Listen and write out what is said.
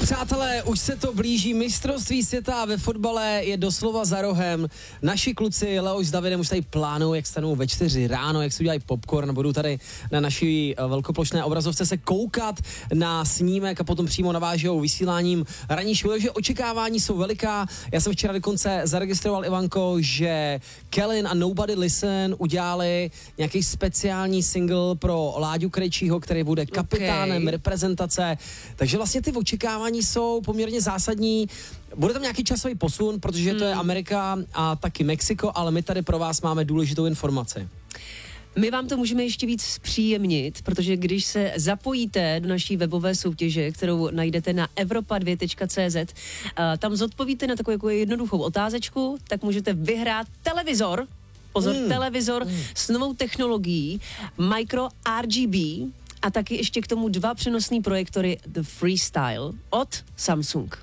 Přátelé, už se to blíží, mistrovství světa ve fotbale je doslova za rohem. Naši kluci Leoš s Davidem už tady plánují, jak stanou ve 4 ráno, jak si udělají popcorn, budou tady na naší velkoplošné obrazovce se koukat na snímek a potom přímo navážou vysíláním ranní show, takže očekávání jsou veliká. Já jsem včera dokonce zaregistroval, Ivanko, že Kellen a Nobody Listen udělali nějaký speciální single pro Láďu Krejčího, který bude kapitánem reprezentace, takže vlastně ty očekávání jsou poměrně zásadní. Bude tam nějaký časový posun, protože to je Amerika a taky Mexiko, ale my tady pro vás máme důležitou informaci. My vám to můžeme ještě víc zpříjemnit, protože když se zapojíte do naší webové soutěže, kterou najdete na evropa2.cz, tam zodpovíte na takovou jako jednoduchou otázečku, tak můžete vyhrát televizor, televizor s novou technologií Micro RGB a taky ještě k tomu 2 přenosný projektory The Freestyle od Samsung.